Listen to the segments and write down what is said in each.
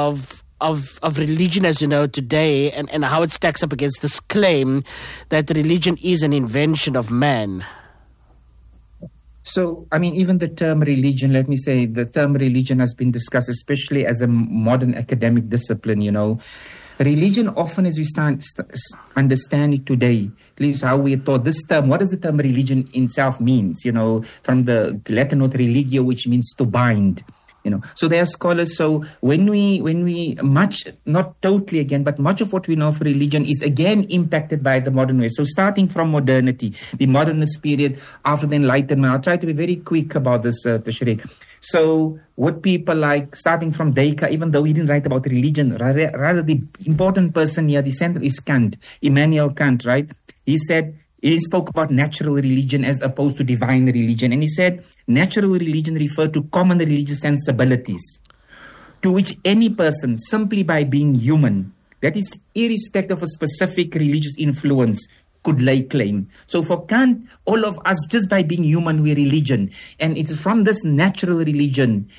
of religion as you know today, and how it stacks up against this claim that religion is an invention of man? So, I mean, even the term religion, let me say, the term religion has been discussed, especially as a modern academic discipline, you know. Religion often, as we understand it today, at least how we taught this term, what does the term religion itself means, you know, from the Latin word religio, which means to bind. You know, so there are scholars. So when we much, not totally again, but much of what we know of religion is again impacted by the modern way. So starting from modernity, the modernist period after the Enlightenment, I'll try to be very quick about this, Tashriq. So what people like, starting from Descartes, even though he didn't write about religion, rather the important person here, the center is Kant, Immanuel Kant, right? He spoke about natural religion as opposed to divine religion. And he said natural religion referred to common religious sensibilities to which any person, simply by being human, that is irrespective of a specific religious influence, could lay claim. So for Kant, all of us, just by being human, we're religion. And it is from this natural religion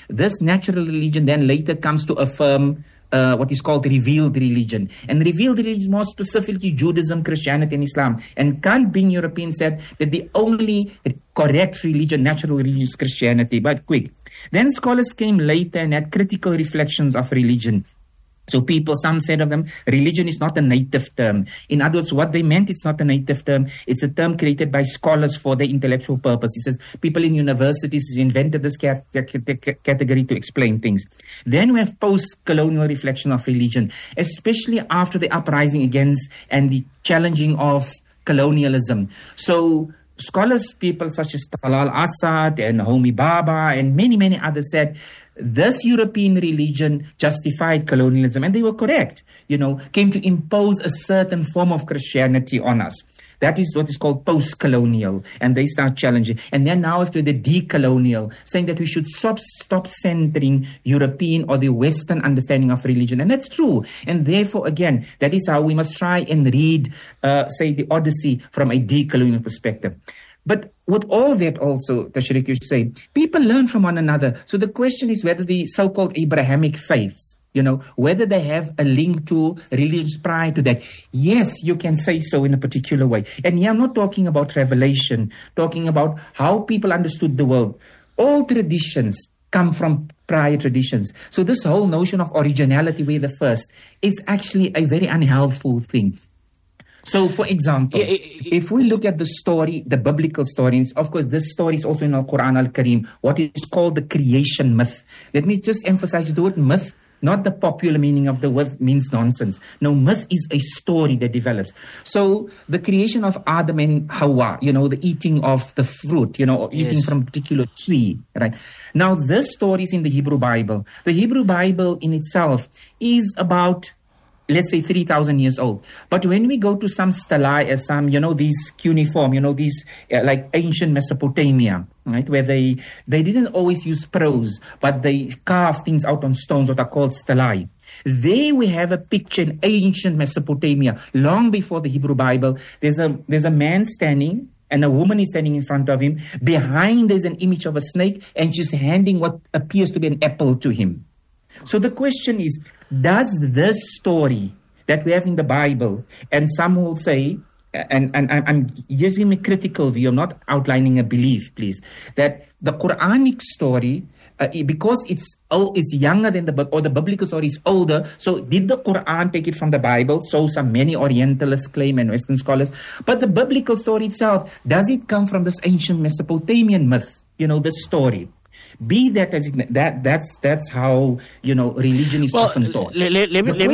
then later comes to affirm what is called revealed religion. And revealed religion, more specifically Judaism, Christianity, and Islam. And Kant, being European, said that the only correct religion, natural religion, is Christianity. But quick. Then scholars came later and had critical reflections of religion. So some said of them, religion is not a native term. In other words, what they meant, it's not a native term. It's a term created by scholars for their intellectual purpose. He says, people in universities invented this category to explain things. Then we have post-colonial reflection of religion, especially after the uprising against and the challenging of colonialism. So scholars, people such as Talal Asad and Homi Bhabha and many, many others said, this European religion justified colonialism, and they were correct, came to impose a certain form of Christianity on us. That is what is called post-colonial, and they start challenging. And then now after the decolonial, saying that we should stop centering European or the Western understanding of religion. And that's true. And therefore, again, that is how we must try and read, the Odyssey from a decolonial perspective. But with all that also, Tashriq, you say, people learn from one another. So the question is whether the so-called Abrahamic faiths, whether they have a link to religions prior to that. Yes, you can say so in a particular way. And here I'm not talking about revelation, talking about how people understood the world. All traditions come from prior traditions. So this whole notion of originality, we're the first, is actually a very unhelpful thing. So, for example, if we look at the story, the biblical stories, of course, this story is also in Al-Quran Al-Kareem, what is called the creation myth. Let me just emphasize the word myth, not the popular meaning of the word means nonsense. No, myth is a story that develops. So, the creation of Adam and Hawa, the eating of the fruit, eating from a particular tree, right? Now, this story is in the Hebrew Bible. The Hebrew Bible in itself is about, let's say 3,000 years old. But when we go to some stelae, these cuneiform, these like ancient Mesopotamia, right, where they didn't always use prose, but they carve things out on stones, what are called stelae. There we have a picture in ancient Mesopotamia, long before the Hebrew Bible. There's a man standing, and a woman is standing in front of him. Behind there's an image of a snake, and she's handing what appears to be an apple to him. So the question is, does this story that we have in the Bible, and some will say, and I'm using a critical view, I'm not outlining a belief, please, that the Quranic story, because it's younger than the biblical story is older, so did the Quran take it from the Bible? So many Orientalists claim and Western scholars. But the biblical story itself, does it come from this ancient Mesopotamian myth, this story? Be that as it, that's how religion is often taught. Let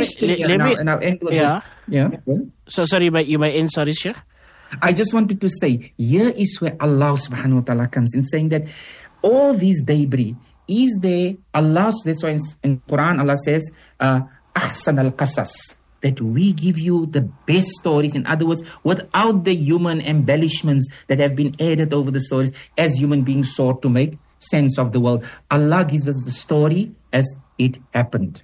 me and I'll end with this. So sorry, but you may end. Sorry, Sheikh. I just wanted to say, here is where Allah subhanahu wa ta'ala comes in, saying that all these debris is there. Allah, that's why in Quran Allah says, ahsan al-qasas, that we give you the best stories. In other words, without the human embellishments that have been added over the stories as human beings sought to make sense of the world. Allah gives us the story as it happened,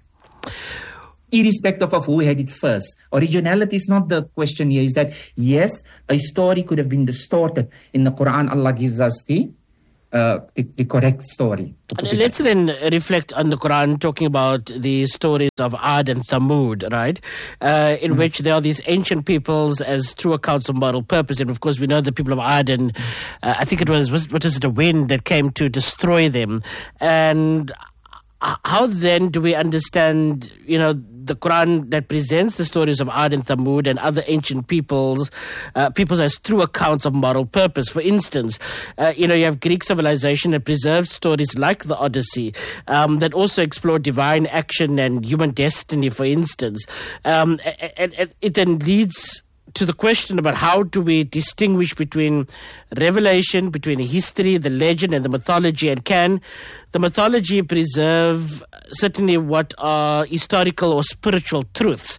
irrespective of who had it first. Originality is not the question here. Is that, yes, a story could have been distorted. In the Quran, Allah gives us the the correct story. Let's then reflect on the Quran, talking about the stories of Ad and Thamud, right? In which there are these ancient peoples as true accounts of moral purpose. And of course, we know the people of Ad, and I think it was a wind that came to destroy them. And how then do we understand, the Quran that presents the stories of Ad and Thamud and other ancient peoples as true accounts of moral purpose? For instance, you have Greek civilization that preserved stories like the Odyssey that also explore divine action and human destiny, for instance. And it then leads to the question about how do we distinguish between revelation, between history, the legend, and the mythology, and can the mythology preserve certainly what are historical or spiritual truths?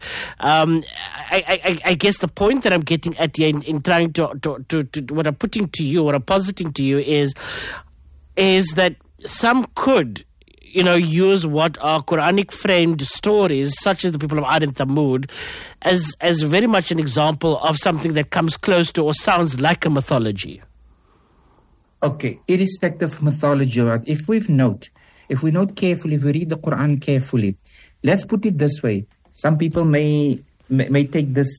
I guess the point that I'm getting at here in trying to what I'm putting to you, what I'm positing to you is that some could use what are Quranic framed stories, such as the people of Ad and Thamud, as very much an example of something that comes close to or sounds like a mythology. Okay, irrespective of mythology, right? If we note carefully, if we read the Quran carefully, let's put it this way. Some people may take this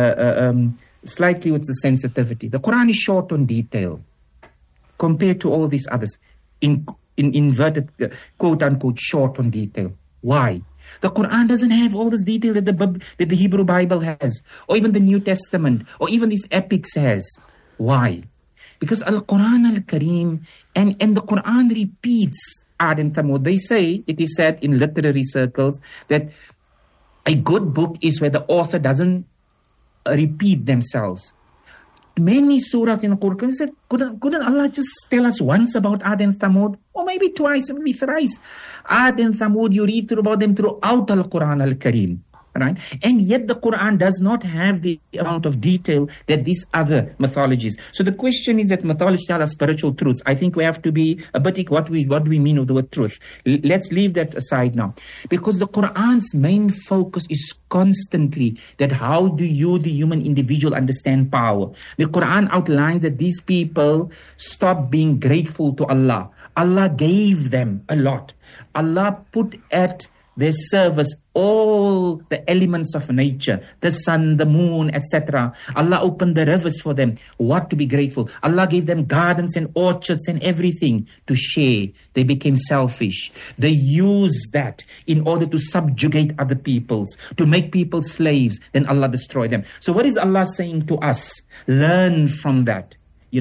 slightly with the sensitivity. The Quran is short on detail compared to all these others. In inverted, quote-unquote, short on detail. Why? The Quran doesn't have all this detail that the Hebrew Bible has, or even the New Testament, or even these epics has. Why? Because Al-Quran Al-Kareem, and the Quran repeats Ad and Thamud. They say, it is said in literary circles, that a good book is where the author doesn't repeat themselves. Many surahs in the Quran said, couldn't Allah just tell us once about Ad and Thamud? Or maybe twice, maybe thrice. Ad and Thamud, you read about them throughout Al-Quran Al-Kareem. Right? And yet the Quran does not have the amount of detail that these other mythologies. So the question is that mythologies are spiritual truths. I think we have to be a bit what do we mean with the word truth. Let's leave that aside now. Because the Quran's main focus is constantly that how do you, the human individual, understand power. The Quran outlines that these people stop being grateful to Allah. Allah gave them a lot. Allah put at their service all the elements of nature, the sun, the moon, etc. Allah opened the rivers for them. What to be grateful? Allah gave them gardens and orchards and everything to share. They became selfish. They used that in order to subjugate other peoples, to make people slaves. Then Allah destroyed them. So what is Allah saying to us? Learn from that.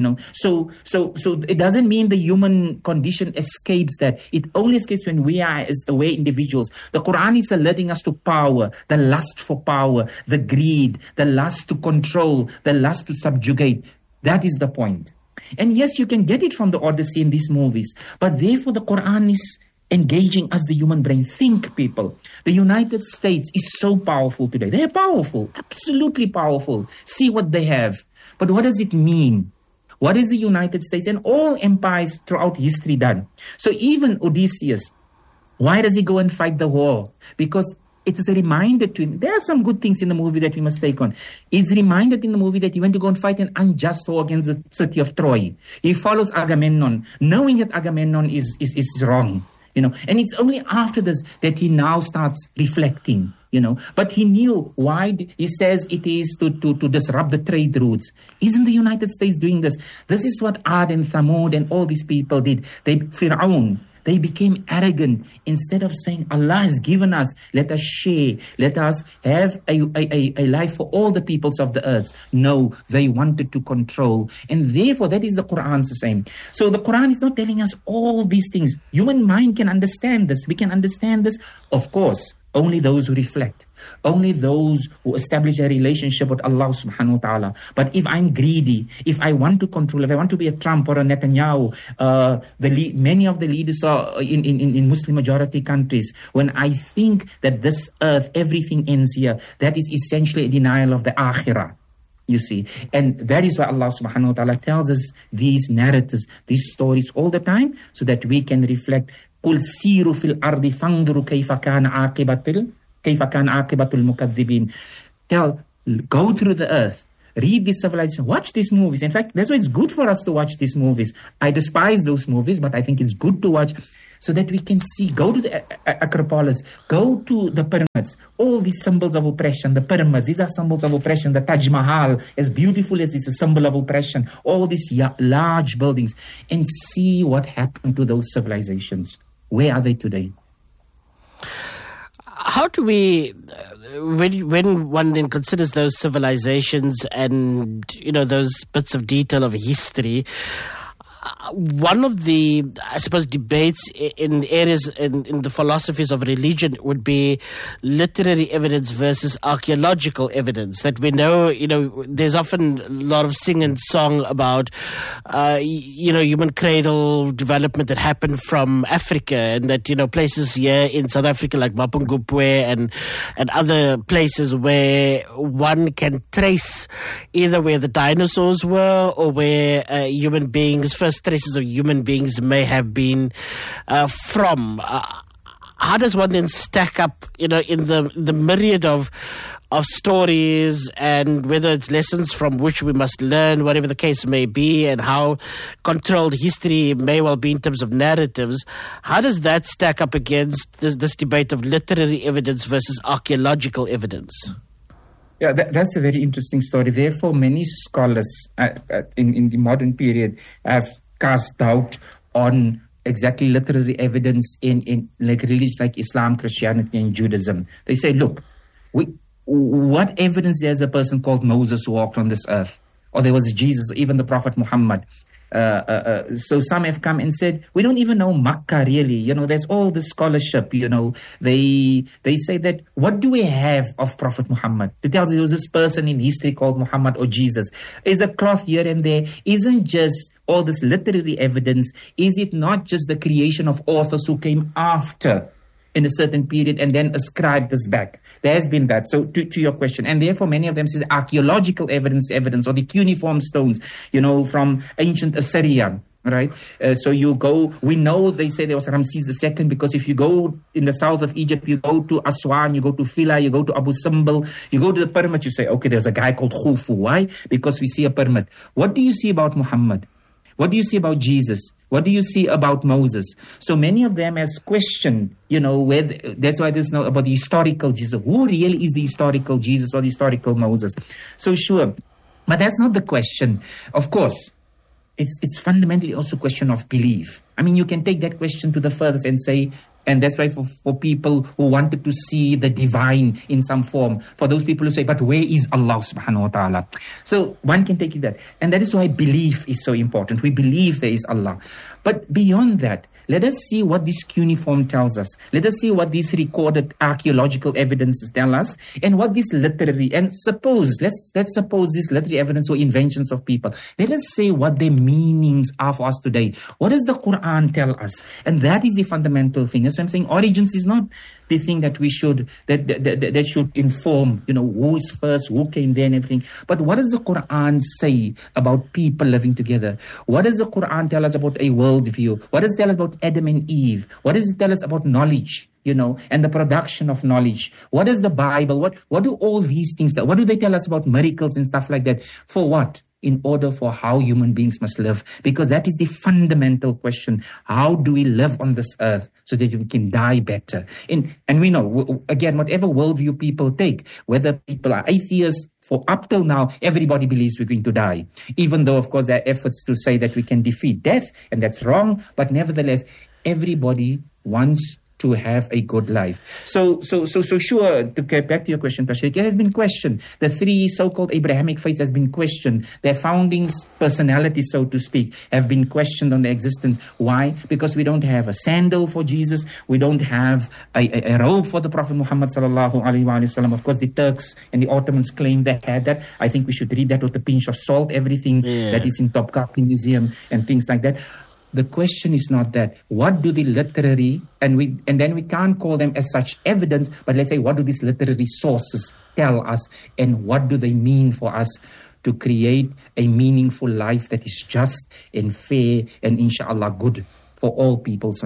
So it doesn't mean the human condition escapes that. It only escapes when we are as aware individuals. The Quran is alerting us to power, the lust for power, the greed, the lust to control, the lust to subjugate. That is the point. And yes, you can get it from the Odyssey in these movies, but therefore the Quran is engaging us, the human brain. Think, people. The United States is so powerful today. They are powerful, absolutely powerful. See what they have. But what does it mean? What is the United States and all empires throughout history done? So even Odysseus, why does he go and fight the war? Because it is a reminder to him. There are some good things in the movie that we must take on. He's reminded in the movie that he went to go and fight an unjust war against the city of Troy. He follows Agamemnon, knowing that Agamemnon is wrong. And it's only after this that he now starts reflecting. But he knew why. He says it is to disrupt the trade routes. Isn't the United States doing this? This is what Ad and Thamud and all these people did. Fir'aun, they became arrogant. Instead of saying, Allah has given us, let us share, let us have a life for all the peoples of the earth. No, they wanted to control. And therefore, that is the Quran's same. So the Quran is not telling us all these things. Human mind can understand this. We can understand this, of course. Only those who reflect. Only those who establish a relationship with Allah subhanahu wa ta'ala. But if I'm greedy, if I want to control, if I want to be a Trump or a Netanyahu, many of the leaders are in Muslim majority countries, when I think that this earth, everything ends here, that is essentially a denial of the akhirah. You see, and that is why Allah subhanahu wa ta'ala tells us these narratives, these stories all the time, so that we can reflect. قُلْ سِيرُوا فِي الْأَرْضِ فَانْظُرُوا كَيْفَ كَانَ عَاقِبَةُ الْمُكَذِّبِينَ. Go through the earth, read these civilizations, watch these movies. In fact, that's why it's good for us to watch these movies. I despise those movies, but I think it's good to watch so that we can see, go to the Acropolis, go to the pyramids, all these symbols of oppression, the pyramids, these are symbols of oppression, the Taj Mahal, as beautiful as it's a symbol of oppression, all these large buildings, and see what happened to those civilizations. Where are they today? How do we, when one then considers those civilizations and, those bits of detail of history, one of the, I suppose, debates in areas in the philosophies of religion would be literary evidence versus archaeological evidence. That we know, there's often a lot of sing and song about, human cradle development that happened from Africa, and that, places here in South Africa like Mapungubwe and other places where one can trace either where the dinosaurs were or where human beings, first traces of human beings may have been from. How does one then stack up, in the myriad of stories, and whether it's lessons from which we must learn, whatever the case may be, and how controlled history may well be in terms of narratives? How does that stack up against this debate of literary evidence versus archaeological evidence? Yeah, that's a very interesting story. Therefore, many scholars in the modern period have cast doubt on exactly literary evidence in like religions like Islam, Christianity, and Judaism. They say, look, what evidence there's a person called Moses who walked on this earth, or there was Jesus, even the Prophet Muhammad. So some have come and said, we don't even know Makkah really. There's all this scholarship, They say that, what do we have of Prophet Muhammad? To tell us there was this person in history called Muhammad or Jesus. Is a cloth here and there. Isn't just all this literary evidence. Is it not just the creation of authors who came after in a certain period and then ascribed this back? There has been that. So to your question, and therefore many of them says archaeological evidence, or the cuneiform stones, from ancient Assyria, right? So you go, we know they say there was Ramses II, because if you go in the south of Egypt, you go to Aswan, you go to Fila, you go to Abu Simbel, you go to the pyramids, you say, okay, there's a guy called Khufu. Why? Because we see a pyramid. What do you see about Muhammad? What do you see about Jesus? What do you see about Moses? So many of them has questioned, that's why there's no about the historical Jesus. Who really is the historical Jesus or the historical Moses? So sure, but that's not the question. Of course, it's fundamentally also a question of belief. I mean, you can take that question to the furthest and say, and that's why for people who wanted to see the divine in some form, for those people who say, but where is Allah subhanahu wa ta'ala? So one can take it that. And that is why belief is so important. We believe there is Allah. But beyond that, let us see what this cuneiform tells us. Let us see what these recorded archaeological evidences tell us, and what this literary, and let's suppose this literary evidence or inventions of people. Let us say what their meanings are for us today. What does the Quran tell us? And that is the fundamental thing. That's why I'm saying origins is not the thing that we should, that should inform, who is first, who came there and everything. But what does the Quran say about people living together? What does the Quran tell us about a worldview? What does it tell us about Adam and Eve? What does it tell us about knowledge, and the production of knowledge? What is the Bible? What do all these things, what do they tell us about miracles and stuff like that? For what? In order for how human beings must live. Because that is the fundamental question. How do we live on this earth so that we can die better? And we know, again, whatever worldview people take, whether people are atheists, for up till now, everybody believes we're going to die. Even though, of course, there are efforts to say that we can defeat death, and that's wrong. But nevertheless, everybody wants to have a good life. So sure, to get back to your question, Tashriq, it has been questioned. The three so-called Abrahamic faiths has been questioned. Their founding personalities, so to speak, have been questioned on their existence. Why? Because we don't have a sandal for Jesus. We don't have a robe for the Prophet Muhammad sallallahu alaihi wasallam. Of course, the Turks and the Ottomans claim they had that. I think we should read that with a pinch of salt, everything that is in Topkapi Museum and things like that. The question is not that. What do the literary, and then we can't call them as such evidence, but let's say, what do these literary sources tell us, and what do they mean for us to create a meaningful life that is just and fair and inshallah good for all peoples on earth?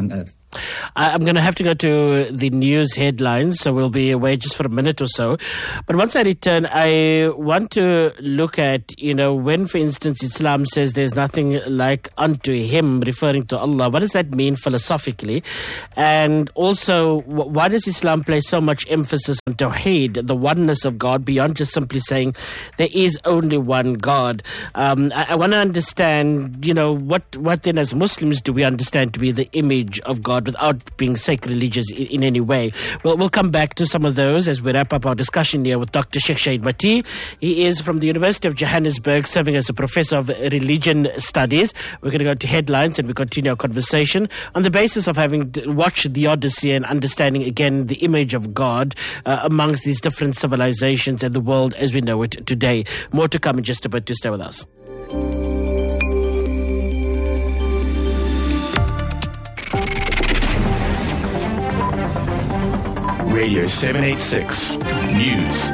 I'm going to have to go to the news headlines, so we'll be away just for a minute or so. But once I return, I want to look at, when, for instance, Islam says there's nothing like unto him, referring to Allah. What does that mean philosophically? And also, why does Islam place so much emphasis on Tawheed, the oneness of God, beyond just simply saying there is only one God? I want to understand, what then as Muslims do we understand to be the image of God, without being sacrilegious in any way. We'll come back to some of those as we wrap up our discussion here with Dr. Sheikh Shahid Mati. He is from the University of Johannesburg, serving as a professor of religion studies. We're going to go to headlines and we continue our conversation on the basis of having watched the Odyssey and understanding again the image of God amongst these different civilizations and the world as we know it today. More to come in just a bit. To stay with us. Radio 786 News.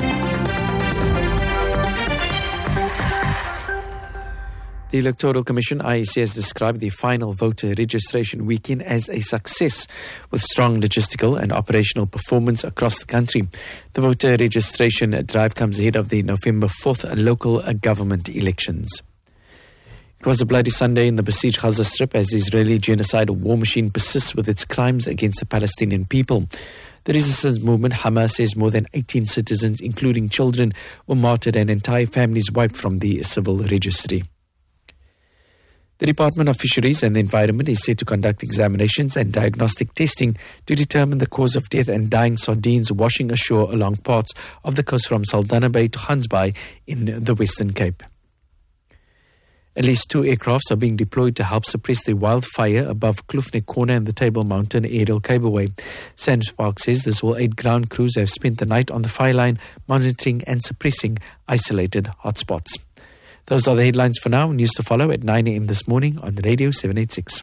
The Electoral Commission, IEC, has described the final voter registration weekend as a success, with strong logistical and operational performance across the country. The voter registration drive comes ahead of the November 4th local government elections. It was a bloody Sunday in the besieged Gaza Strip as the Israeli genocidal war machine persists with its crimes against the Palestinian people. The resistance movement, Hamas, says more than 18 citizens, including children, were martyred and entire families wiped from the civil registry. The Department of Fisheries and the Environment is set to conduct examinations and diagnostic testing to determine the cause of death and dying sardines washing ashore along parts of the coast from Saldanha Bay to Hans Bay in the Western Cape. At least 2 aircrafts are being deployed to help suppress the wildfire above Kloofneck Corner and the Table Mountain aerial cableway. Sandspark says this will aid ground crews who have spent the night on the fire line, monitoring and suppressing isolated hotspots. Those are the headlines for now. News to follow at 9 a.m. this morning on Radio 786.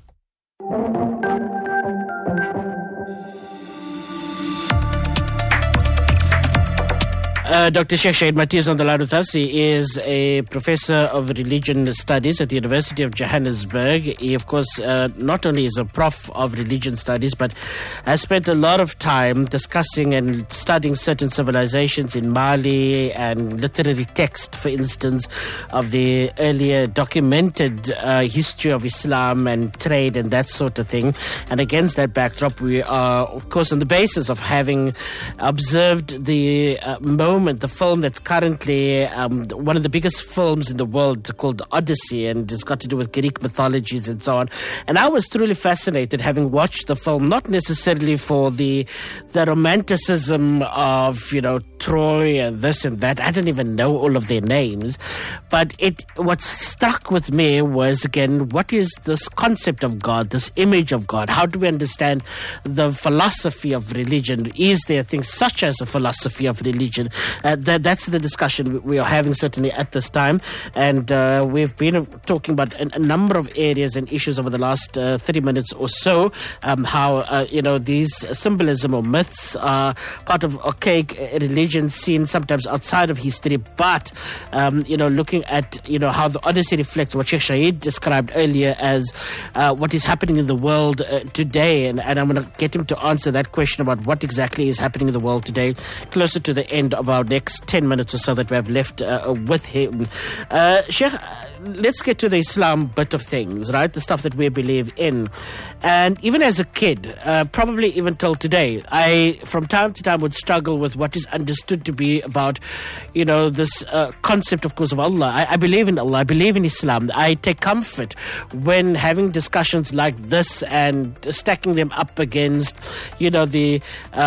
Dr. Sheikh Shahid Mati is on the line with us. He is a professor of religion studies at the University of Johannesburg. He, of course, not only is a prof of religion studies, but has spent a lot of time discussing and studying certain civilizations in Mali and literary text, for instance, of the earlier documented history of Islam and trade and that sort of thing. And against that backdrop, we are, of course, on the basis of having observed the moment, the film that's currently one of the biggest films in the world, called Odyssey, and it's got to do with Greek mythologies and so on. And I was truly fascinated having watched the film, not necessarily for the romanticism of, Troy and this and that. I didn't even know all of their names. But what struck with me was, again, what is this concept of God, this image of God? How do we understand the philosophy of religion? Is there things such as a philosophy of religion? That's the discussion we are having certainly at this time. And we've been talking about a number of areas and issues over the last 30 minutes or so. How, these symbolism or myths are part of archaic religion seen sometimes outside of history. But, looking at, how the Odyssey reflects what Sheikh Shahid described earlier as what is happening in the world today. And I'm going to get him to answer that question about what exactly is happening in the world today closer to the end of our next 10 minutes or so that we have left with him. Sheikh, let's get to the Islam bit of things, right? The stuff that we believe in. And even as a kid, probably even till today, I, from time to time, would struggle with what is understood to be about, this concept, of course, of Allah. I believe in Allah. I believe in Islam. I take comfort when having discussions like this and stacking them up against, the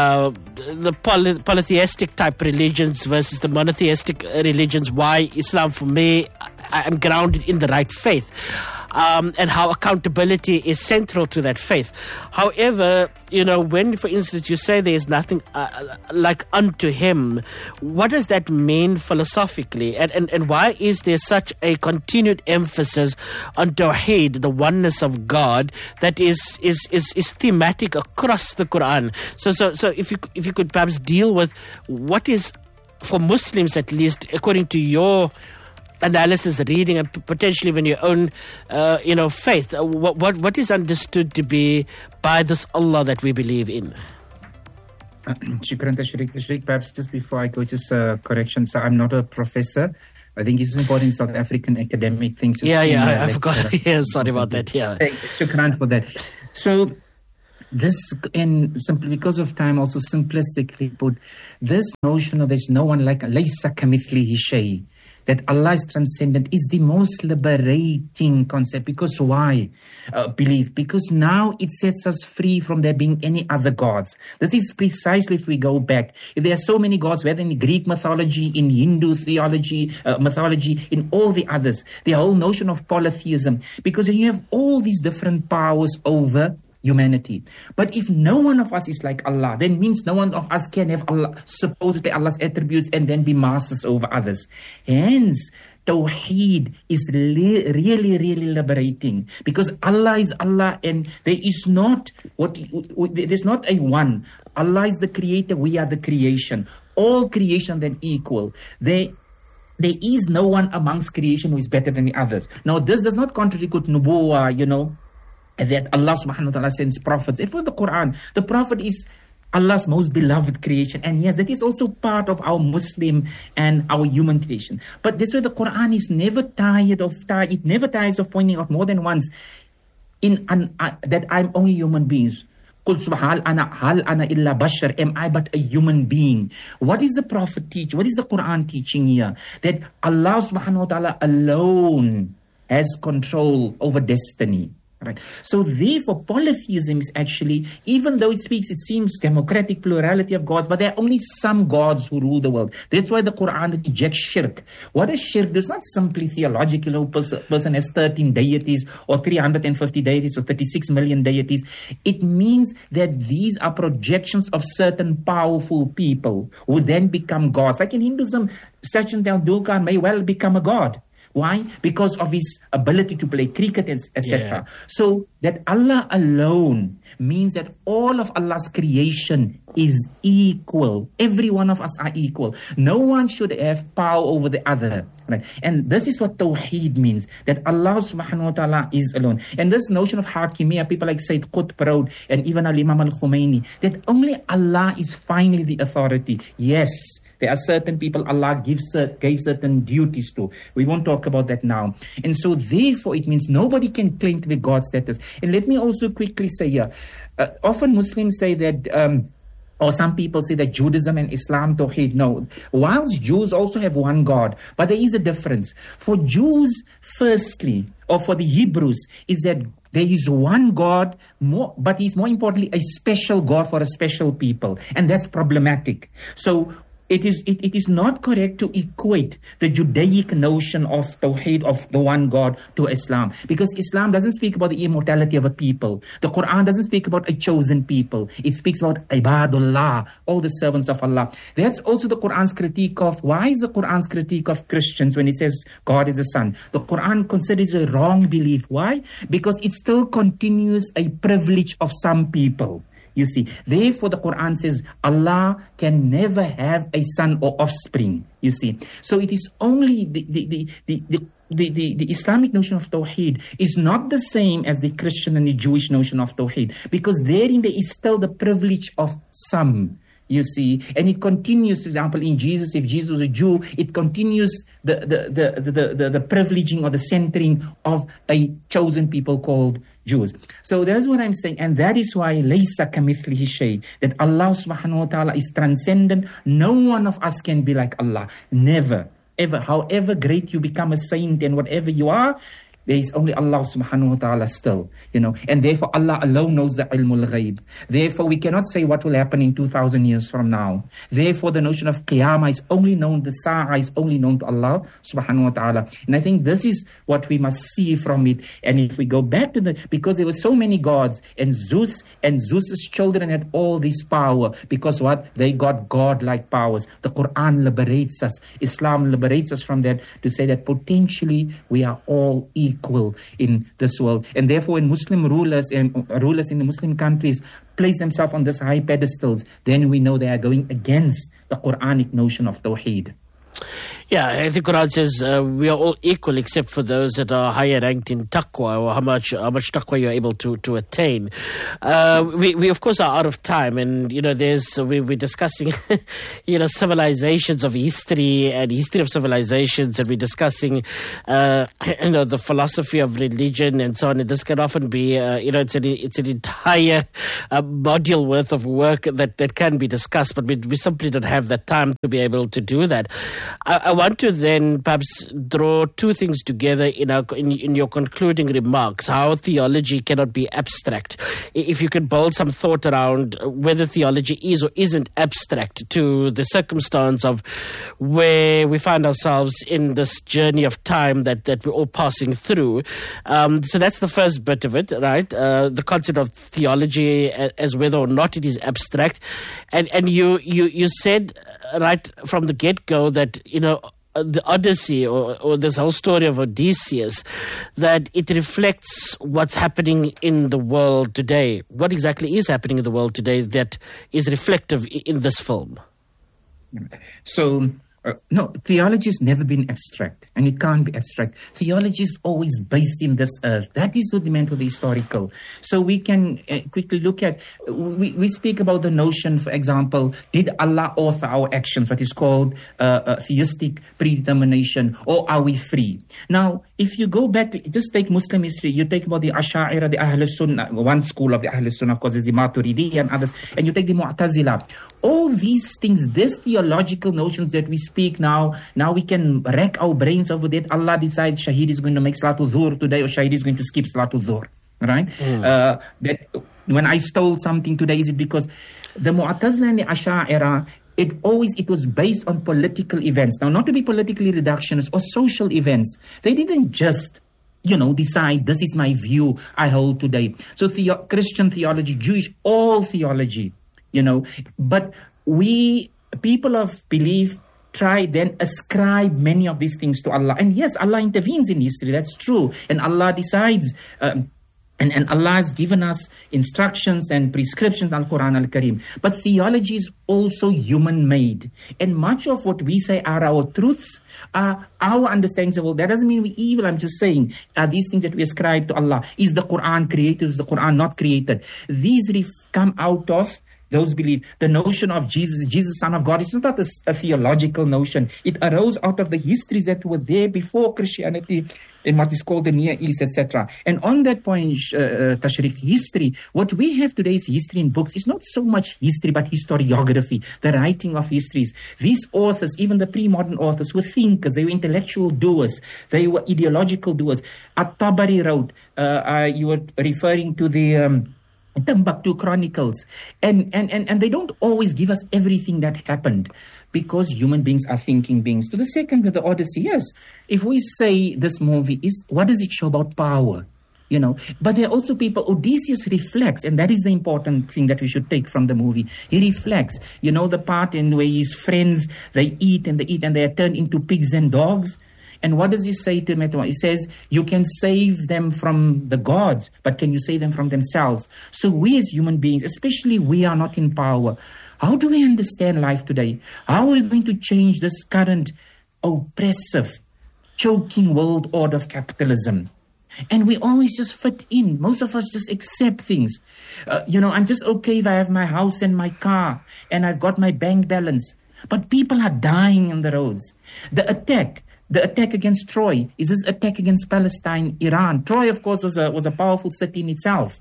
polytheistic type religions versus the monotheistic religions. Why Islam, for me, I'm grounded in the right faith. And how accountability is central to that faith. However, when, for instance, you say there is nothing like unto him, what does that mean philosophically? And why is there such a continued emphasis on Tawheed, the oneness of God, that is thematic across the Quran? So if you could perhaps deal with what is, for Muslims at least, according to your analysis, reading, and potentially even your own, faith. What is understood to be by this Allah that we believe in? Shukran, Tashriq. Perhaps just before I go, just a correction. So I'm not a professor. I think it's important in South African academic things. I forgot. Yeah, sorry about that. Yeah. Shukran for that. So this, and simply because of time, also simplistically put, this notion of there's no one like Laysa kamithlihi shay, that Allah is transcendent, is the most liberating concept. Because why? Belief. Because now it sets us free from there being any other gods. This is precisely, if we go back, if there are so many gods, whether in Greek mythology, in Hindu theology, mythology, in all the others, the whole notion of polytheism, because you have all these different powers over humanity. But if no one of us is like Allah, then means no one of us can have Allah, supposedly Allah's attributes, and then be masters over others. Hence, Tawheed is really, really liberating, because Allah is Allah, and there's not a one. Allah is the creator, we are the creation. All creation then equal. There is no one amongst creation who is better than the others. Now, this does not contradict nubuwah, that Allah subhanahu wa ta'ala sends prophets. And for the Quran, the prophet is Allah's most beloved creation. And yes, that is also part of our Muslim and our human creation. But this way the Quran is never it never tires of pointing out more than once that I'm only human beings. Qul subhal ana illa bashar, am I but a human being? What is the Prophet teach? What is the Quran teaching here? That Allah subhanahu wa ta'ala alone has control over destiny. Right. So therefore, polytheism is actually, even though it seems democratic plurality of gods, but there are only some gods who rule the world. That's why the Quran rejects shirk. What is shirk? There's not simply theological, person has 13 deities or 350 deities or 36 million deities. It means that these are projections of certain powerful people who then become gods. Like in Hinduism, Sachin Tendulkar may well become a god. Why? Because of his ability to play cricket, etc. Yeah. So that Allah alone means that all of Allah's creation is equal. Every one of us are equal. No one should have power over the other. Right? And this is what Tawheed means, that Allah subhanahu wa ta'ala is alone. And this notion of Hakimiyya, people like Sayyid Qutb and even Al-Imam Al-Khumaini, that only Allah is finally the authority. Yes, there are certain people Allah gave certain duties to. We won't talk about that now. And so therefore it means nobody can claim to be God's status. And let me also quickly say here, often Muslims say that, or some people say that Judaism and Islam, Tawheed, no. Whilst Jews also have one God, but there is a difference. For Jews, firstly, or for the Hebrews, is that there is one God, but he's more importantly a special God for a special people. And that's problematic. So it is not correct to equate the Judaic notion of Tawheed, of the one God, to Islam. Because Islam doesn't speak about the immortality of a people. The Quran doesn't speak about a chosen people. It speaks about Ibadullah, all the servants of Allah. That's also the Quran's critique of, why is the Quran's critique of Christians when it says God is a son? The Quran considers a wrong belief. Why? Because it still continues a privilege of some people. You see, therefore the Quran says Allah can never have a son or offspring. You see, so it is only the Islamic notion of Tawheed is not the same as the Christian and the Jewish notion of Tawheed, because therein there is still the privilege of some. You see, and it continues. For example, in Jesus, if Jesus was a Jew, it continues the privileging or the centering of a chosen people called Jews. So that's what I'm saying, and that is why laysa kamithlihi shay, that Allah subhanahu wa ta'ala is transcendent. No one of us can be like Allah. Never, ever. However great you become a saint and whatever you are, there is only Allah subhanahu wa ta'ala still, and therefore Allah alone knows the ilmul ghaib. Therefore we cannot say what will happen in 2,000 years from now. Therefore the notion of qiyamah is only known, the sa'ah is only known to Allah subhanahu wa ta'ala. And I think this is what we must see from it. And if we go back to because there were so many gods, and Zeus's children had all this power, because what? They got God-like powers. The Quran liberates us. Islam liberates us from that, to say that potentially we are all equal in this world. And therefore when Muslim rulers in the Muslim countries place themselves on this high pedestals, then we know they are going against the Quranic notion of Tawheed. Yeah, I think Quran says we are all equal except for those that are higher ranked in taqwa, or how much taqwa you're able to attain. We of course are out of time, and we're discussing civilizations of history and history of civilizations, and we're discussing the philosophy of religion and so on. And this can often be it's an entire module worth of work that can be discussed, but we simply don't have the time to be able to do that. I want to then perhaps draw two things together in your concluding remarks, how theology cannot be abstract. If you could bold some thought around whether theology is or isn't abstract to the circumstance of where we find ourselves in this journey of time that we're all passing through. So that's the first bit of it, right? The concept of theology as whether or not it is abstract. And you said right from the get-go that, the Odyssey or this whole story of Odysseus, that it reflects what's happening in the world today. What exactly is happening in the world today that is reflective in this film? So, no, theology has never been abstract, and it can't be abstract. Theology is always based in this earth. That is what they meant with the historical. So we can quickly look at, we speak about the notion, for example, did Allah author our actions, what is called theistic predetermination, or are we free? Now, if you go back, just take Muslim history, you take about the Asha'ira, the Ahl Sunnah, one school of the Ahl Sunnah, of course, is the Maturidi and others, and you take the Mu'tazila. All these things, these theological notions that we speak now we can rack our brains over that. Allah decides Shahid is going to make Salatul Dhuhr today, or Shahid is going to skip Salatul Dhuhr, right? That when I stole something today, is it because the Mu'tazila and the Asha'ira, it was based on political events. Now, not to be politically reductionist or social events. They didn't just decide this is my view I hold today. So Christian theology, Jewish, all theology, but we, people of belief, try then ascribe many of these things to Allah. And yes, Allah intervenes in history, that's true. And Allah decides, and Allah has given us instructions and prescriptions in Al-Quran Al-Karim. But theology is also human-made. And much of what we say are our truths, are our understandings of all. That doesn't mean we're evil. I'm just saying, these things that we ascribe to Allah. Is the Quran created? Is the Quran not created? These come out of those believe. The notion of Jesus, Son of God, is not a theological notion. It arose out of the histories that were there before Christianity in what is called the Near East, etc. And on that point, Tashriq, history, what we have today is history in books. It's not so much history, but historiography, the writing of histories. These authors, even the pre-modern authors, were thinkers. They were intellectual doers. They were ideological doers. At-Tabari wrote, you were referring to the Timbuktu Chronicles, and they don't always give us everything that happened, because human beings are thinking beings. To the second with the Odyssey, yes, if we say this movie is, what does it show about power? But there are also people, Odysseus reflects, and that is the important thing that we should take from the movie. He reflects, the part in where his friends, they eat and they are turned into pigs and dogs. And what does he say to them? He says, you can save them from the gods, but can you save them from themselves? So we as human beings, especially we are not in power. How do we understand life today? How are we going to change this current oppressive, choking world order of capitalism? And we always just fit in. Most of us just accept things. I'm just okay if I have my house and my car and I've got my bank balance. But people are dying on the roads. The attack against Troy is this attack against Palestine, Iran. Troy, of course, was a powerful city in itself,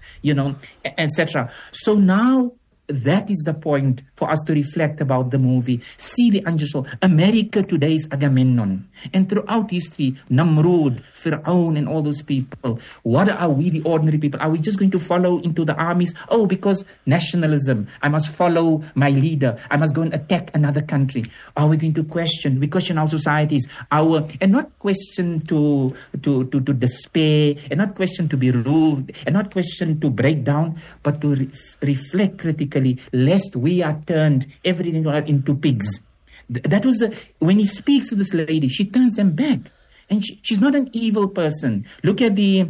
etc. So now that is the point for us to reflect about the movie. See the unjust world. America today is Agamemnon. And throughout history, Namrud, Fir'aun, and all those people. What are we, the ordinary people? Are we just going to follow into the armies? Oh, because nationalism. I must follow my leader. I must go and attack another country. Are we going to question? We question our societies. And not question to despair, and not question to be rude, and not question to break down, but to reflect critically, lest we are turned everything into pigs. That was when he speaks to this lady, she turns them back, and she's not an evil person. Look at the,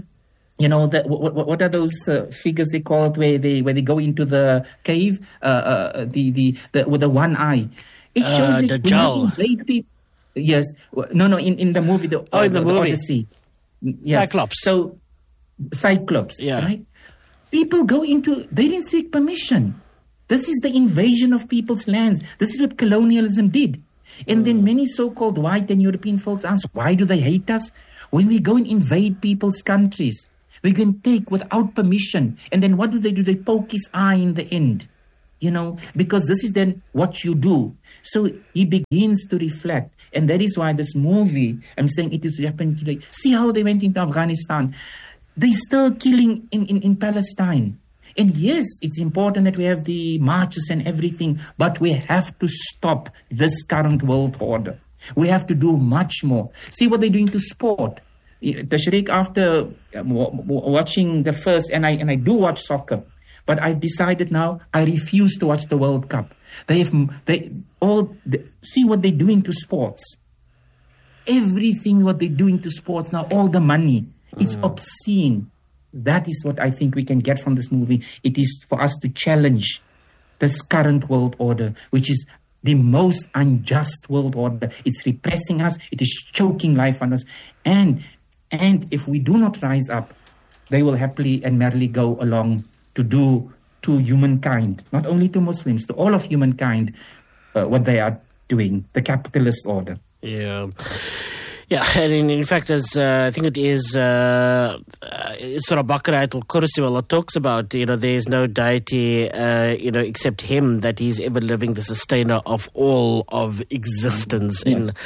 what are those figures they call it, where they go into the cave, the with the one eye. It shows the Dajjal. Yes. No, in the movie, in the movie. Odyssey. Yes. Cyclops. So, Cyclops, Yeah. right? People go into, they didn't seek permission. This is the invasion of people's lands. This is what colonialism did. And then many so-called white and European folks ask, why do they hate us? When we go and invade people's countries, we can take without permission. And then what do? They poke his eye in the end. Because this is then what you do. So he begins to reflect. And that is why this movie, I'm saying it is happening today. See how they went into Afghanistan. They're still killing in Palestine. And yes, it's important that we have the marches and everything, but we have to stop this current world order. We have to do much more. See what they're doing to sport. Tashriq, after watching the first, and I do watch soccer, but I've decided now I refuse to watch the World Cup. See what they're doing to sports. Everything what they're doing to sports now, all the money, it's obscene. That is what I think we can get from this movie. It is for us to challenge this current world order, which is the most unjust world order. It's repressing us. It is choking life on us. And if we do not rise up, they will happily and merrily go along to do to humankind, not only to Muslims, to all of humankind, what they are doing, the capitalist order. Yeah. Yeah, and in fact, as I think it is Surah Baqarah al-Kursi, Allah talks about, there is no deity, except Him, that He's ever living, the sustainer of all of existence. Yes. In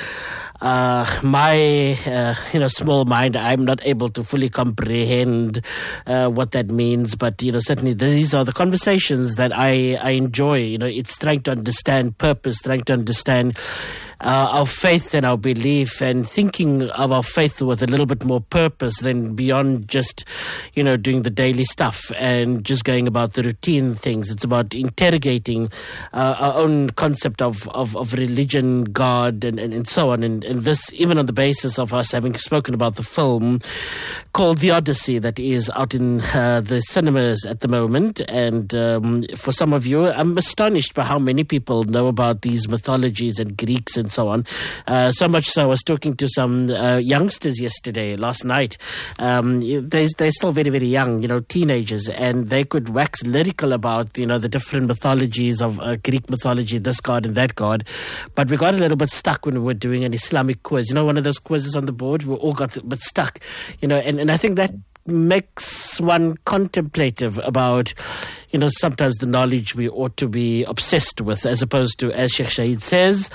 my, small mind, I'm not able to fully comprehend what that means, but, certainly these are the conversations that I enjoy. It's trying to understand purpose, trying to understand our faith and our belief, and thinking of our faith with a little bit more purpose than beyond just, doing the daily stuff and just going about the routine things. It's about interrogating our own concept of religion, God, and so on. And this, even on the basis of us having spoken about the film called The Odyssey that is out in the cinemas at the moment. And for some of you, I'm astonished by how many people know about these mythologies and Greeks and so on. So much so, I was talking to some youngsters last night. They're still very, very young, teenagers, and they could wax lyrical about, the different mythologies of Greek mythology, this god and that god. But we got a little bit stuck when we were doing an Islamic quiz. One of those quizzes on the board, we all got a bit stuck, and I think that makes one contemplative about, sometimes the knowledge we ought to be obsessed with, as opposed to, as Sheikh Shahid says,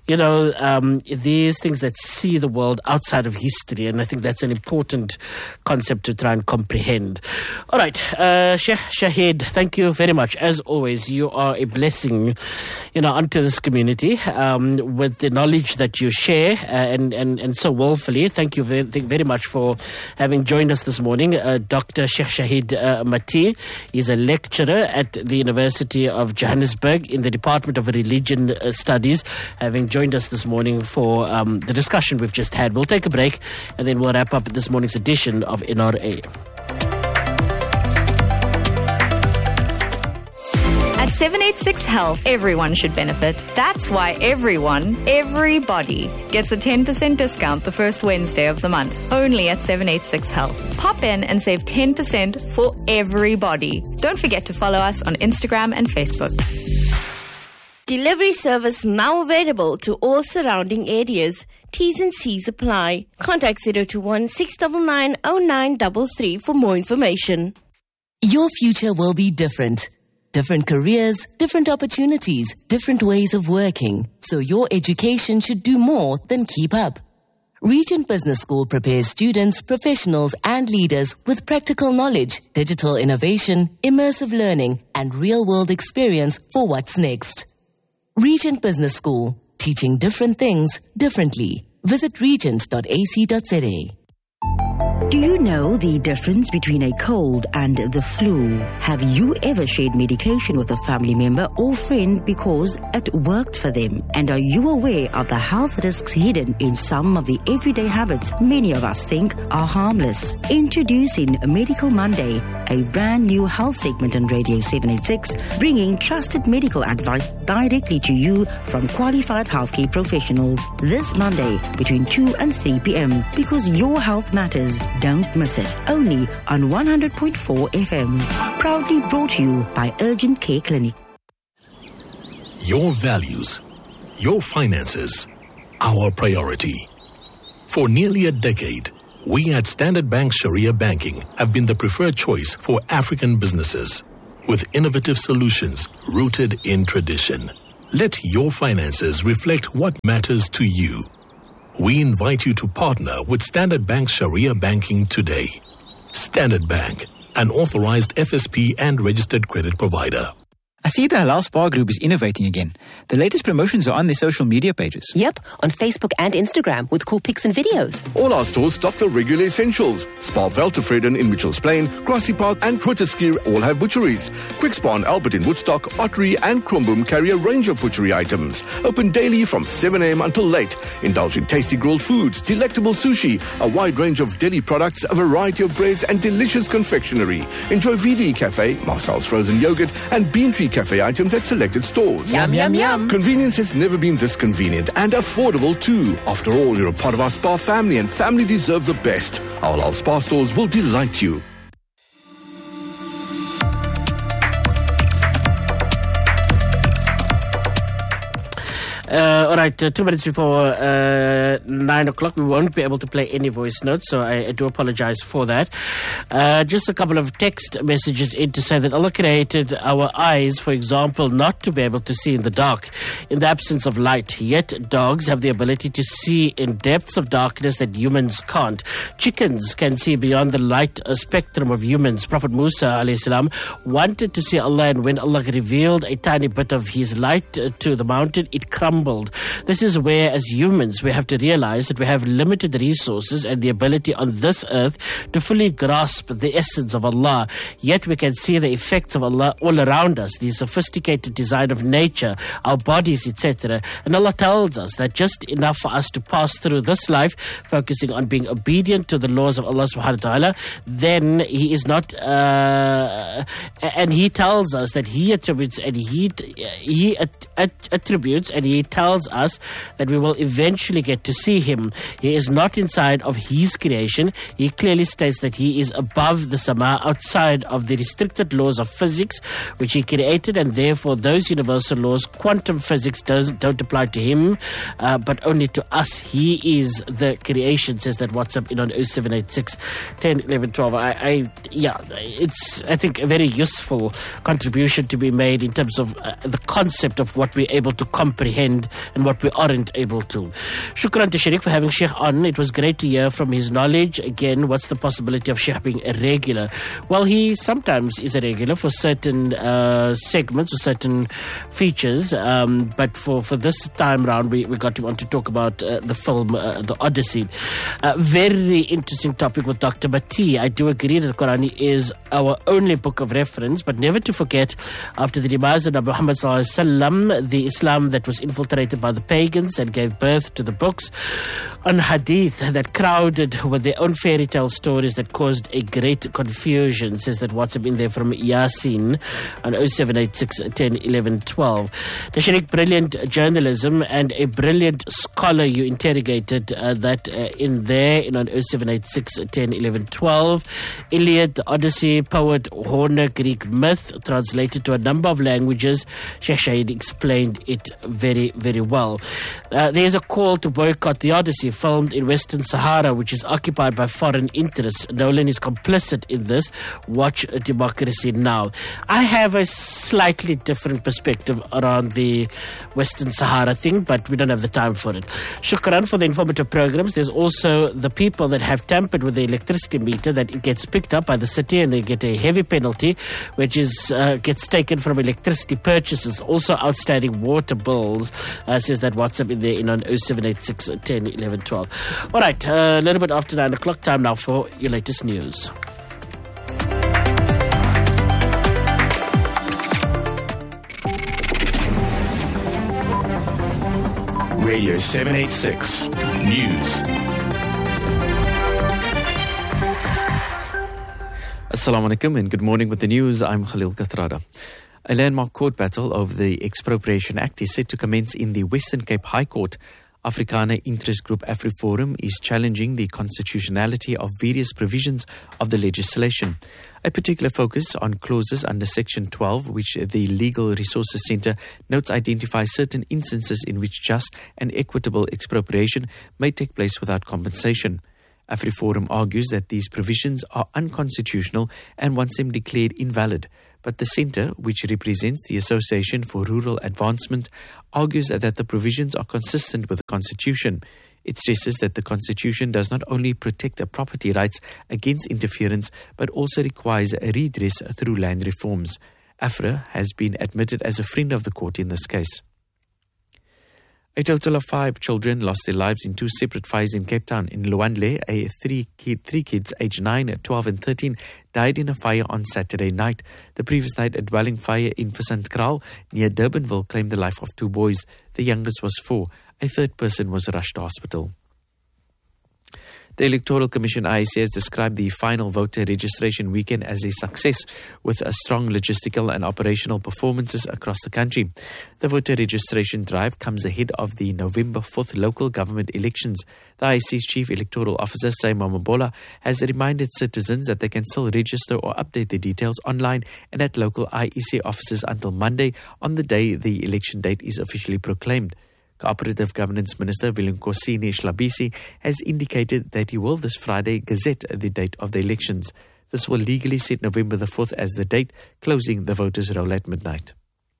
these things that see the world outside of history. And I think that's an important concept to try and comprehend. All right, Sheikh Shahid, thank you very much. As always, you are a blessing, unto this community with the knowledge that you share and so willfully. Thank you very much for having joined us this morning. Dr. Sheikh Shahid Mati is a lecturer at the University of Johannesburg in the Department of Religion Studies, having joined us this morning for the discussion we've just had. We'll take a break and then we'll wrap up this morning's edition of NRA. At 786 Health, everyone should benefit. That's why everybody gets a 10% discount the first Wednesday of the month, only at 786 Health. Pop in and save 10% for everybody. Don't forget to follow us on Instagram and Facebook. Delivery service now available to all surrounding areas. T's and C's apply. Contact 021 699 0933 for more information. Your future will be different. Different careers, different opportunities, different ways of working. So your education should do more than keep up. Regent Business School prepares students, professionals, and leaders with practical knowledge, digital innovation, immersive learning, and real-world experience for what's next. Regent Business School, teaching different things differently. Visit regent.ac.za. Do you know the difference between a cold and the flu? Have you ever shared medication with a family member or friend because it worked for them? And are you aware of the health risks hidden in some of the everyday habits many of us think are harmless? Introducing Medical Monday, a brand new health segment on Radio 786, bringing trusted medical advice directly to you from qualified healthcare professionals. This Monday between 2 and 3 p.m. because your health matters. Don't miss it. Only on 100.4 FM. Proudly brought to you by Urgent Care Clinic. Your values, your finances, our priority. For nearly a decade, we at Standard Bank Sharia Banking have been the preferred choice for African businesses with innovative solutions rooted in tradition. Let your finances reflect what matters to you. We invite you to partner with Standard Bank Sharia Banking today. Standard Bank, an authorized FSP and registered credit provider. I see the Halal Spa Group is innovating again. The latest promotions are on their social media pages. Yep, on Facebook and Instagram with cool pics and videos. All our stores stock the regular essentials. Spa Veltevreden in Mitchells Plain, Grassy Park and Grooteskier all have butcheries. Quick Spa and Albert in Woodstock, Ottery and Kromboom carry a range of butchery items. Open daily from 7 a.m. until late. Indulge in tasty grilled foods, delectable sushi, a wide range of deli products, a variety of breads and delicious confectionery. Enjoy VD Cafe, Marcel's frozen yogurt and Bean Tree Cafe items at selected stores. Yum, yum, yum. Convenience has never been this convenient and affordable too. After all, you're a part of our spa family and family deserve the best. Our Halal Spa stores will delight you. All right, 2 minutes before 9 o'clock, we won't be able to play any voice notes, so I do apologize for that. Just a couple of text messages in to say that Allah created our eyes, for example, not to be able to see in the dark, in the absence of light. Yet dogs have the ability to see in depths of darkness that humans can't. Chickens can see beyond the light spectrum of humans. Prophet Musa alayhi salam wanted to see Allah, and when Allah revealed a tiny bit of his light to the mountain, it crumbled. This is where, as humans, we have to realize that we have limited resources and the ability on this earth to fully grasp the essence of Allah. Yet we can see the effects of Allah all around us, the sophisticated design of nature, our bodies, etc. And Allah tells us that just enough for us to pass through this life, focusing on being obedient to the laws of Allah subhanahu wa ta'ala, then He is not, and He tells us that He attributes and He attributes and He tells us that we will eventually get to see Him. He is not inside of His creation. He clearly states that He is above the sama, outside of the restricted laws of physics which He created, and therefore those universal laws, quantum physics, don't apply to Him, but only to us. He is the creation, says that WhatsApp in on 0786 10 11 12. It's, I think, a very useful contribution to be made in terms of the concept of what we're able to comprehend and what we aren't able to. Shukran to Sharik for having Sheikh on. It was great to hear from his knowledge. Again, what's the possibility of Sheikh being a regular? Well, he sometimes is a regular for certain segments or certain features, but for this time round, we got him on to talk about the film The Odyssey. Very interesting topic with Dr. Bati. I do agree that the Quran is our only book of reference, but never to forget, after the demise of Muhammad sallallahu alaihi wasallam, the Islam that was infiltrated by the pagans and gave birth to the books on hadith that crowded with their own fairy tale stories that caused a great confusion, says that WhatsApp in there from Yasin on 0786 10 11 12. The Sharik, brilliant journalism and a brilliant scholar. You interrogated that in there in on 0786 10 11 12. Iliad, the Odyssey, poet, Homer, Greek myth, translated to a number of languages. Sheikh Shahid explained it very, very well. There's a call to boycott the Odyssey, filmed in Western Sahara, which is occupied by foreign interests. Nolan is complicit in this. Watch Democracy Now! I have a slightly different perspective around the Western Sahara thing, but we don't have the time for it. Shukran for the informative programs. There's also the people that have tampered with the electricity meter, that it gets picked up by the city and they get a heavy penalty, which is gets taken from electricity purchases. Also outstanding water bills. Says that WhatsApp in there in on 0786 10 11 12. All right, a little bit after 9 o'clock, time now for your latest news. Radio 786 News. Assalamu alaikum and good morning with the news. I'm Khalil Kathrada. A landmark court battle over the Expropriation Act is set to commence in the Western Cape High Court. Afrikaner interest group AfriForum is challenging the constitutionality of various provisions of the legislation. A particular focus on clauses under Section 12, which the Legal Resources Centre notes identify certain instances in which just and equitable expropriation may take place without compensation. AfriForum argues that these provisions are unconstitutional and wants them declared invalid. But the Centre, which represents the Association for Rural Advancement, argues that the provisions are consistent with the Constitution. It stresses that the Constitution does not only protect property rights against interference, but also requires a redress through land reforms. AFRA has been admitted as a friend of the court in this case. A total of 5 children lost their lives in 2 separate fires in Cape Town. In Luandle, three kids aged 9, 12 and 13 died in a fire on Saturday night. The previous night, a dwelling fire in Visantkraal near Durbanville claimed the life of 2 boys. The youngest was 4. A third person was rushed to hospital. The Electoral Commission IEC has described the final voter registration weekend as a success with a strong logistical and operational performances across the country. The voter registration drive comes ahead of the November 4th local government elections. The IEC's Chief Electoral Officer, Saima Mabola, has reminded citizens that they can still register or update their details online and at local IEC offices until Monday, on the day the election date is officially proclaimed. Cooperative Governance Minister Vilenkosini Shlabisi has indicated that he will this Friday gazette the date of the elections. This will legally set November the 4th as the date, closing the voters' roll at midnight.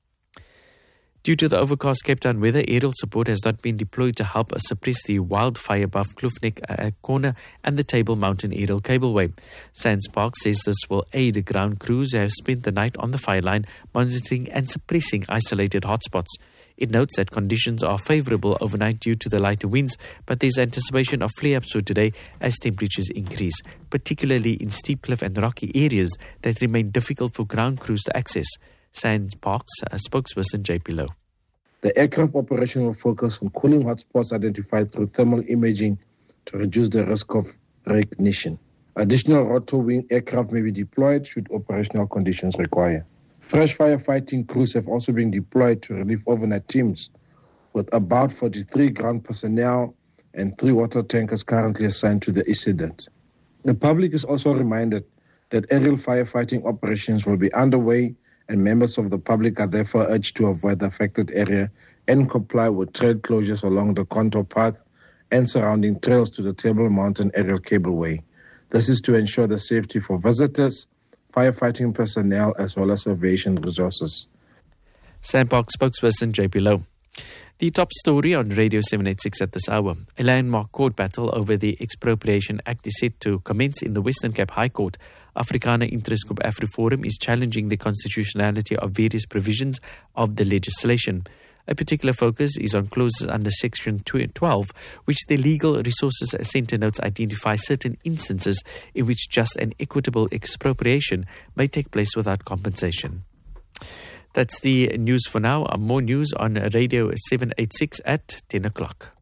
Due to the overcast Cape Town weather, aerial support has not been deployed to help suppress the wildfire above Kloofneck Corner and the Table Mountain Aerial Cableway. SANSPARK says this will aid ground crews who have spent the night on the fire line, monitoring and suppressing isolated hotspots. It notes that conditions are favourable overnight due to the lighter winds, but there's anticipation of flare-ups for today as temperatures increase, particularly in steep cliff and rocky areas that remain difficult for ground crews to access. SANSPARK's spokesperson JP Lowe. The aircraft operation will focus on cooling hotspots identified through thermal imaging to reduce the risk of reignition. Additional rotor-wing aircraft may be deployed should operational conditions require. Fresh firefighting crews have also been deployed to relieve overnight teams, with about 43 ground personnel and 3 water tankers currently assigned to the incident. The public is also reminded that aerial firefighting operations will be underway, and members of the public are therefore urged to avoid the affected area and comply with trail closures along the contour path and surrounding trails to the Table Mountain Aerial Cableway. This is to ensure the safety for visitors, firefighting personnel, as well as aviation resources. SANSPARK spokesperson JP Lowe. The top story on Radio 786 at this hour. A landmark court battle over the Expropriation Act is set to commence in the Western Cape High Court. Afrikaner interest group AfriForum is challenging the constitutionality of various provisions of the legislation. A particular focus is on clauses under Section 12, which the Legal Resources Centre notes identify certain instances in which just and equitable expropriation may take place without compensation. That's the news for now. More news on Radio 786 at 10 o'clock.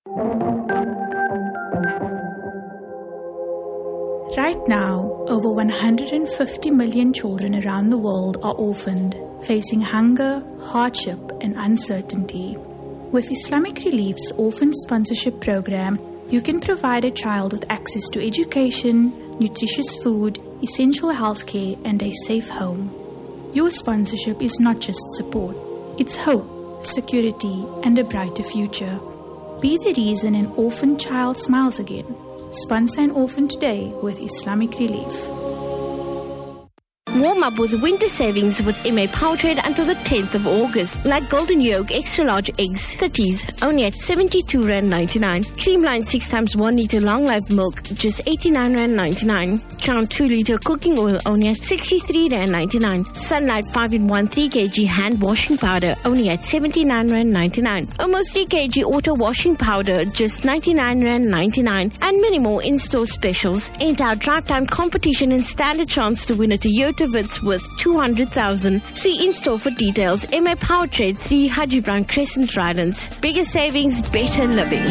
Right now, over 150 million children around the world are orphaned, facing hunger, hardship, and uncertainty. With Islamic Relief's Orphan Sponsorship Program, you can provide a child with access to education, nutritious food, essential healthcare, and a safe home. Your sponsorship is not just support, it's hope, security, and a brighter future. Be the reason an orphan child smiles again. Sponsor an orphan today with Islamic Relief. Warm up with winter savings with MA Powertrade until the 10th of August. Like Golden Yolk Extra Large Eggs, 30s, only at R72.99. Creamline 6 times 1 litre long life milk, just R89.99. Crown 2 litre cooking oil, only at R63.99. Sunlight 5-in-1 3 kg hand washing powder, only at R79.99. Almost 3 kg auto washing powder, just R99.99. And many more in-store specials. Enter our drive time competition and stand a chance to win a Toyota Vitz worth 200,000. See in-store for details. MA Powertrade, 3 Haji Brown Crescent, Rylands. Bigger savings, better living.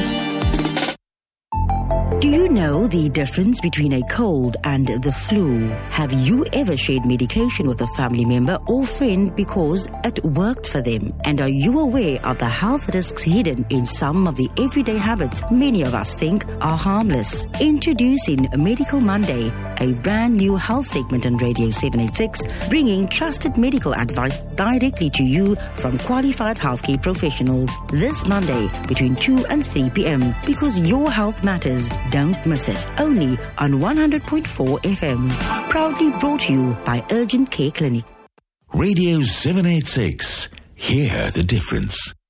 Do you know the difference between a cold and the flu? Have you ever shared medication with a family member or friend because it worked for them? And are you aware of the health risks hidden in some of the everyday habits many of us think are harmless? Introducing Medical Monday, a brand new health segment on Radio 786, bringing trusted medical advice directly to you from qualified healthcare professionals. This Monday between 2 and 3 p.m. because your health matters. Don't miss it. Only on 100.4 FM. Proudly brought to you by Urgent Care Clinic. Radio 786. Hear the difference.